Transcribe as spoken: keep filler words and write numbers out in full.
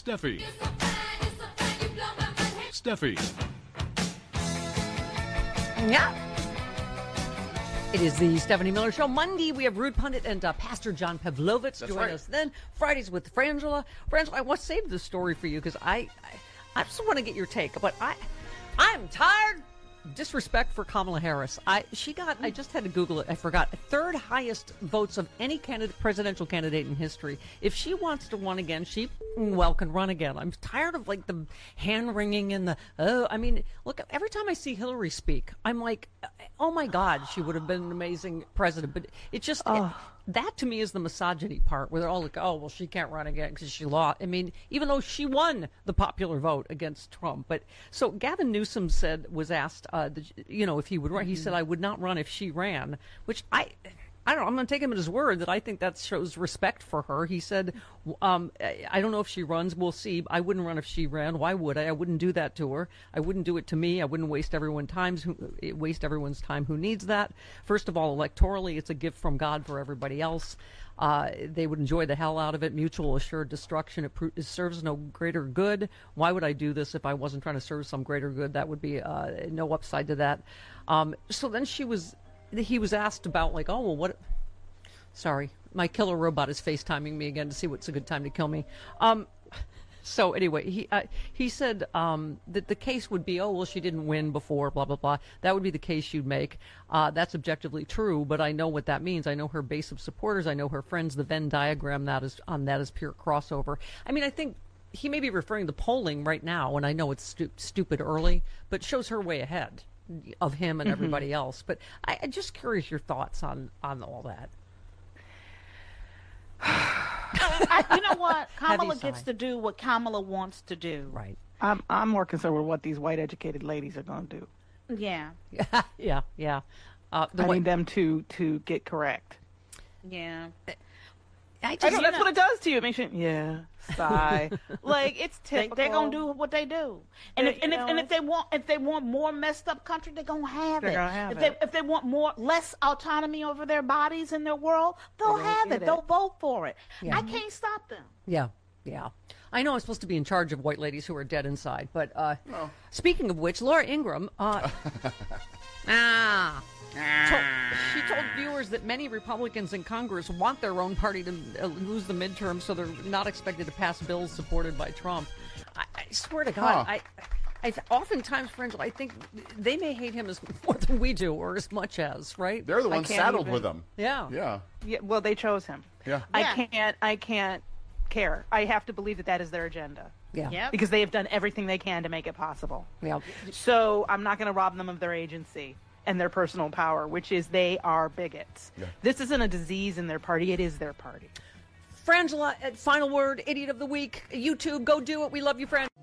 Steffi. Steffi. Yeah. It is the Stephanie Miller Show. Monday, we have Rude Pundit and uh, Pastor John Pavlovitz That's join right. us. Then Fridays with Frangela. Frangela, I want to save this story for you because I, I, I just want to get your take. But I, I'm tired. Disrespect for Kamala Harris. I she got. I just had to Google it. I forgot. Third highest votes of any candidate, presidential candidate in history. If she wants to run again, she well can run again. I'm tired of like the hand wringing and the oh. I mean, look. Every time I see Hillary speak, I'm like, oh my God, she would have been an amazing president. But it just. Oh. It, that to me is the misogyny part where they're all like, oh, well, she can't run again because she lost. I mean, even though she won the popular vote against Trump. But so Gavin Newsom said, was asked, uh, the, you know, if he would run. Mm-hmm. He said, I would not run if she ran, which I. I don't know. I'm going to take him at his word that I think that shows respect for her. He said, um, I don't know if she runs. We'll see. I wouldn't run if she ran. Why would I? I wouldn't do that to her. I wouldn't do it to me. I wouldn't waste everyone's time who, waste everyone's time who needs that. First of all, electorally, it's a gift from God for everybody else. Uh, they would enjoy the hell out of it. Mutual assured destruction. It, pro- it serves no greater good. Why would I do this if I wasn't trying to serve some greater good? That would be uh, no upside to that. Um, so then she was... He was asked about like, oh, well, what? Sorry, my killer robot is FaceTiming me again to see what's a good time to kill me. Um, so anyway, he uh, he said um, that the case would be, oh, well, she didn't win before, blah, blah, blah. That would be the case you'd make. Uh, that's objectively true, but I know what that means. I know her base of supporters. I know her friends. The Venn diagram that is on that is pure crossover. I mean, I think he may be referring to polling right now, and I know it's stu- stupid early, but shows her way ahead of him and everybody mm-hmm. else. But I, I'm just curious your thoughts on, on all that. I, you know what? Kamala Heavy gets sigh. to do what Kamala wants to do. Right. I'm I'm more concerned with what these white educated ladies are going to do. Yeah. Yeah, yeah, yeah. Uh, the I way, need them to to get correct. Yeah. I I just, know, that's what it does to you. It makes you, yeah, sigh. Like, it's They, typical. they're gonna do what they do, and They- if and if, you and know. if they want if they want more messed up country, they're gonna have They're it. gonna have if it. they if they want more less autonomy over their bodies and their world, they'll They're gonna have get it. it. They'll vote for it. Yeah. I can't stop them. yeah, yeah. I know I'm supposed to be in charge of white ladies who are dead inside, but uh, Oh. speaking of which, Laura Ingraham, uh, ah, told, she told viewers that many Republicans in Congress want their own party to uh, lose the midterm, so they're not expected to pass bills supported by Trump. I, I swear to God, Huh. I. I th- oftentimes, friends, I think they may hate him as more than we do, or as much as, right? They're the I ones can't saddled even- with them. Yeah. Yeah. Yeah, well, they chose him. Yeah. I Yeah. can't. I can't care. I have to believe that that is their agenda Yeah. Yep. because they have done everything they can to make it possible. Yeah. So I'm not going to rob them of their agency and their personal power, which is they are bigots. Yeah. This isn't a disease in their party. It is their party. Frangela, uh, final word, idiot of the week. YouTube, go do it. We love you, friends.